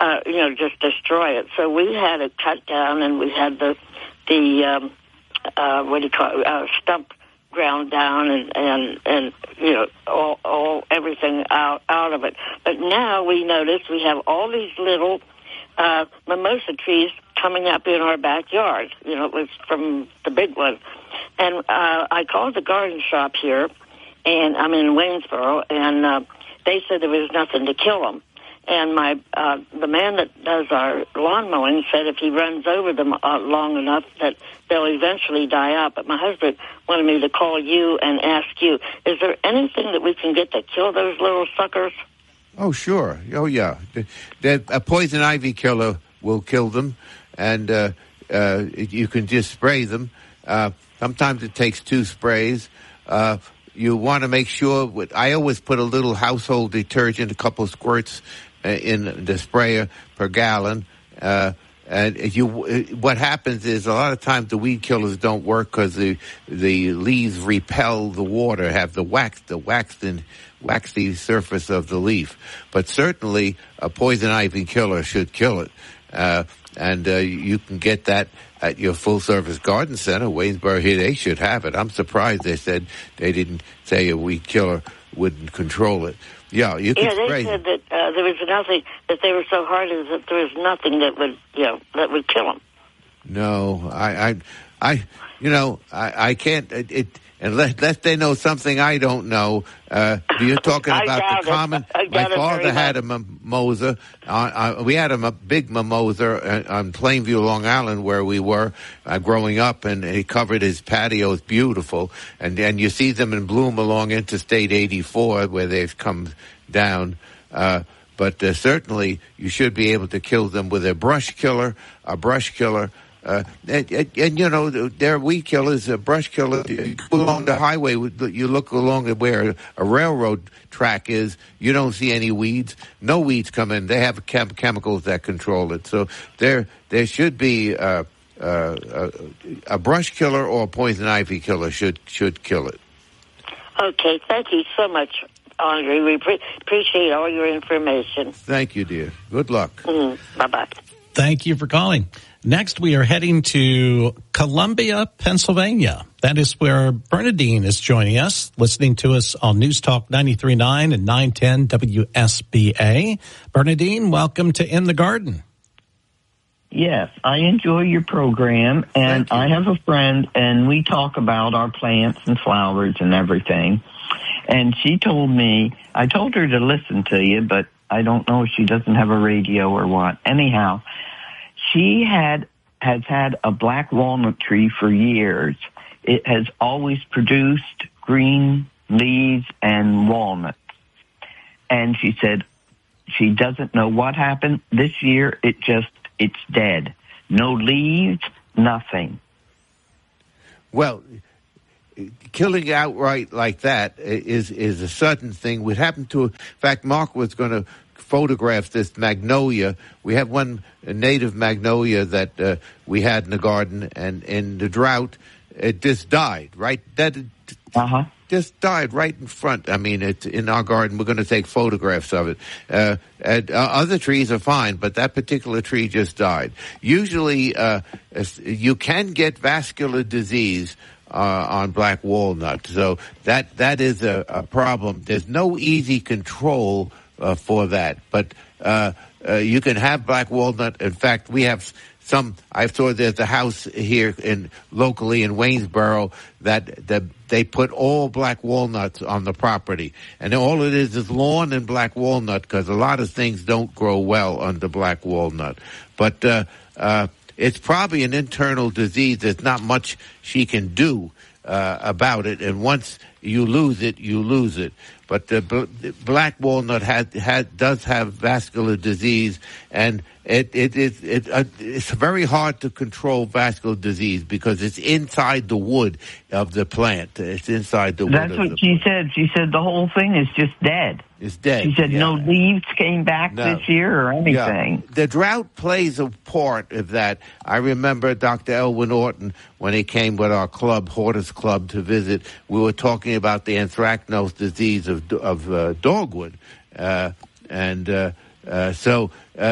just destroy it. So we had it cut down, and we had the stump ground down, and all everything out of it. But now we notice we have all these little mimosa trees coming up in our backyard. It was from the big one. And I called the garden shop here, and I'm in Waynesboro, and they said there was nothing to kill them. And the man that does our lawn mowing said if he runs over them long enough that they'll eventually die out. But my husband wanted me to call you and ask you, is there anything that we can get to kill those little suckers? Oh, sure. Oh, yeah. A poison ivy killer will kill them, and you can just spray them. Sometimes it takes 2 sprays. You want to make sure, I always put a little household detergent, a couple squirts in the sprayer per gallon. And what happens is a lot of times the weed killers don't work because the leaves repel the water, have the waxy surface of the leaf. But certainly a poison ivy killer should kill it. And you can get that at your full-service garden center. Waynesboro here, they should have it. I'm surprised they said they didn't say a weed killer wouldn't control it. Yeah, you can spray. Yeah, they said that there was nothing, that they were so hard that there was nothing that would kill them. No, I can't. Unless they know something I don't know. You're talking about the common. My father had a mimosa. We had a big mimosa on Plainview, Long Island, where we were growing up, and he covered his patios beautiful. And you see them in bloom along Interstate 84, where they've come down. But certainly, you should be able to kill them with a brush killer. And they're weed killers, brush killers. You go along the highway, you look along where a railroad track is, you don't see any weeds. No weeds come in. They have chemicals that control it. So there should be a brush killer or a poison ivy killer should kill it. Okay, thank you so much, Andre. We appreciate all your information. Thank you, dear. Good luck. Mm-hmm. Bye-bye. Thank you for calling. Next, we are heading to Columbia, Pennsylvania. That is where Bernadine is joining us, listening to us on News Talk 93.9 and 910 WSBA. Bernadine, welcome to In the Garden. Yes, I enjoy your program, and I have a friend, and we talk about our plants and flowers and everything. And she told me, I told her to listen to you, but I don't know if she doesn't have a radio or what. Anyhow, she has had a black walnut tree for years. It has always produced green leaves and walnuts. And she said she doesn't know what happened. This year, it's dead. No leaves, nothing. Well, killing outright like that is a sudden thing. What happened to, in fact, Mark was going to photograph this magnolia. We have one native magnolia that we had in the garden, and in the drought, it just died, right? Just died right in front. I mean, it's in our garden. We're going to take photographs of it. Other trees are fine, but that particular tree just died. Usually, you can get vascular disease on black walnut, so that is a problem. There's no easy control for that, but you can have black walnut. In fact, we have some. I saw there's a house here locally in Waynesboro that they put all black walnuts on the property, and all it is lawn and black walnut, because a lot of things don't grow well under black walnut. But it's probably an internal disease. There's not much she can do about it, and once you lose it, you lose it. But the black walnut does have vascular disease, and it's very hard to control vascular disease because it's inside the wood of the plant. It's inside the wood. That's what she said. She said the whole thing is just dead. It's dead. She said no leaves came back this year or anything. Yeah. The drought plays a part of that. I remember Dr. Elwin Orton, when he came with our club, Hortus Club, to visit, we were talking about the anthracnose disease of dogwood. So